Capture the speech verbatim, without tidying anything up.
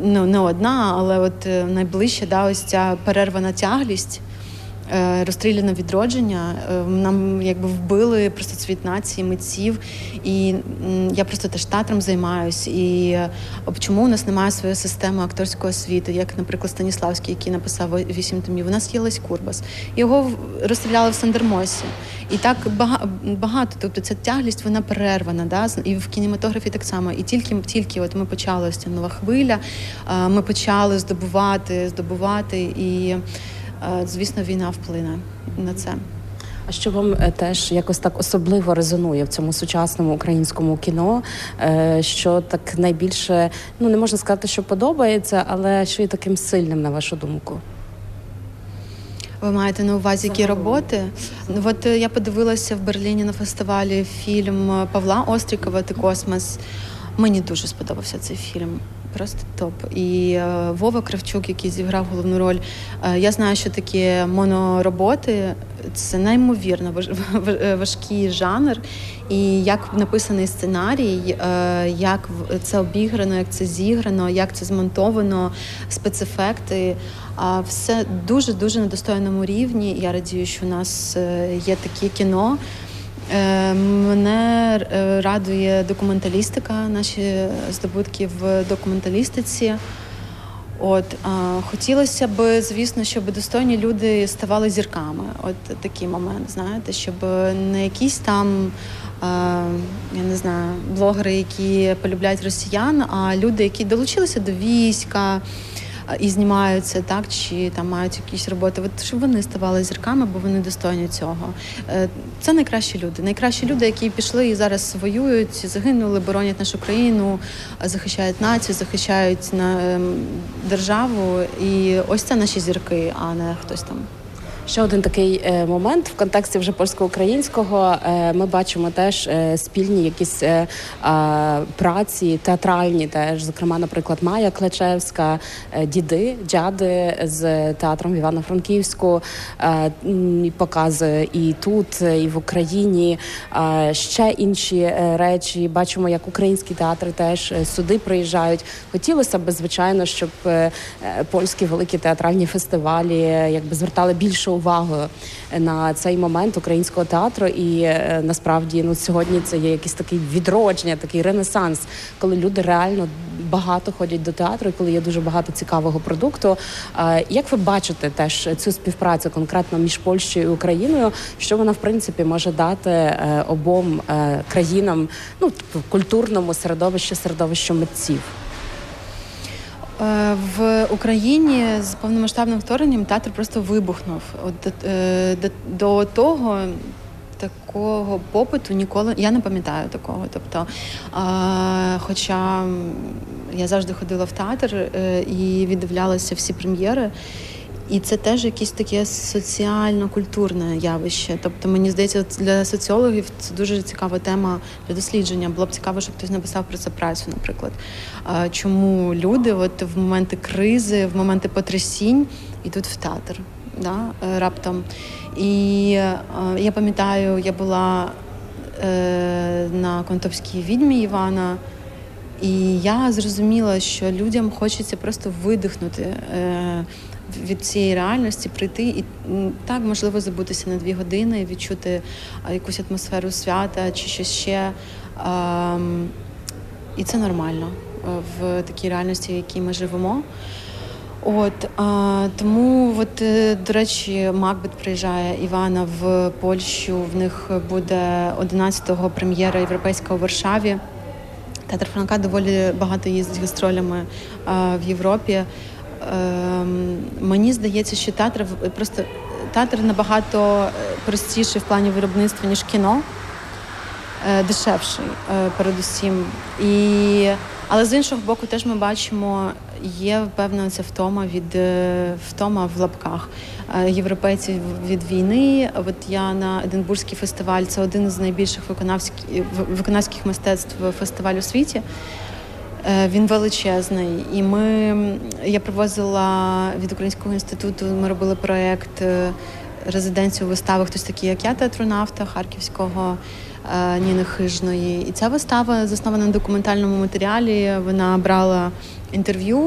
ну, не одна, але от найближча, да, ось ця перервана тяглість, розстріляне відродження. Нам якби вбили просто цвіт нації, митців. І я просто теж театром займаюсь. І чому у нас немає своєї системи акторської освіти, як, наприклад, Станіславський, який написав «Вісім томів». У нас є Лесь Курбас. Його розстріляли в Сандермосі. І так багато. Тобто ця тяглість, вона перервана. Да? І в кінематографі так само. І тільки, тільки от ми почали ось ця нова хвиля, ми почали здобувати, здобувати і звісно, війна вплине на це. А що вам теж якось так особливо резонує в цьому сучасному українському кіно, що так найбільше, ну не можна сказати, що подобається, але що є таким сильним, на вашу думку? Ви маєте на увазі які роботи? Ну, от я подивилася в Берліні на фестивалі фільм Павла Острікова «Ти космос». Мені дуже сподобався цей фільм. Просто топ. І е, Вова Кравчук, який зіграв головну роль. Е, я знаю, що такі монороботи – це неймовірно важ, важкий жанр. І як написаний сценарій, е, як це обіграно, як це зіграно, як це змонтовано, спецефекти. А все дуже-дуже на достойному рівні. Я радію, що у нас є таке кіно. Мене радує документалістика, наші здобутки в документалістиці. От, а, хотілося б, звісно, щоб достойні люди ставали зірками. От такий момент, знаєте, щоб не якісь там, а, я не знаю, блогери, які полюбляють росіян, а люди, які долучилися до війська і знімаються, так, чи там мають якісь роботи, от, щоб вони ставали зірками, бо вони достойні цього. Це найкращі люди. Найкращі люди, які пішли і зараз воюють, загинули, боронять нашу країну, захищають націю, захищають на державу. І ось це наші зірки, а не хтось там. Ще один такий е, момент в контексті вже польсько-українського. Е, ми бачимо теж е, спільні якісь е, е, праці, театральні теж. Зокрема, наприклад, Майя Клечевська, е, діди, дяди з театром в Івано-Франківську е, показує і тут, і в Україні. Е, ще інші е, речі. Бачимо, як українські театри теж сюди приїжджають. Хотілося б, звичайно, щоб е, польські великі театральні фестивалі якби звертали більше увагу на цей момент українського театру, і е, насправді ну сьогодні це є якийсь такий відродження, такий ренесанс, коли люди реально багато ходять до театру, і коли є дуже багато цікавого продукту. Е, як ви бачите теж цю співпрацю конкретно між Польщею і Україною, що вона в принципі може дати е, обом е, країнам, ну в культурному середовищі, середовищу митців? В Україні з повномасштабним вторгненням театр просто вибухнув. От до, до того такого попиту ніколи, я не пам'ятаю такого. Тобто, а, хоча я завжди ходила в театр і віддивлялася всі прем'єри, і це теж якесь таке соціально-культурне явище. Тобто, мені здається, для соціологів це дуже цікава тема для дослідження. Було б цікаво, щоб хтось написав про це працю, наприклад. Чому люди от в моменти кризи, в моменти потрясінь йдуть в театр, да, раптом. І я пам'ятаю, я була е, на Конотопській відьмі Івана, і я зрозуміла, що людям хочеться просто видихнути е, від цієї реальності, прийти і так, можливо, забутися на дві години, відчути якусь атмосферу свята чи щось ще. І це нормально в такій реальності, в якій ми живемо. От, а, тому, от, до речі, Макбет приїжджає, Івана, в Польщу, в них буде одинадцятого прем'єра європейська у Варшаві. Театр Франка доволі багато їздить гастролями а, в Європі. Ем, мені здається, що театр просто театр набагато простіший в плані виробництва, ніж кіно, е, дешевший е, передусім. І, але з іншого боку, теж ми бачимо, є певна ця втома від втома в лапках е, європейців від війни. От я на Единбурзький фестиваль, це один з найбільших виконавських виконавських мистецтв фестивалю у світі. Він величезний, і ми, я привозила від Українського інституту, ми робили проєкт резиденцію вистави «Хтось такий, як я», театронавта Харківського, Ніни Хижної. І ця вистава заснована на документальному матеріалі, вона брала інтерв'ю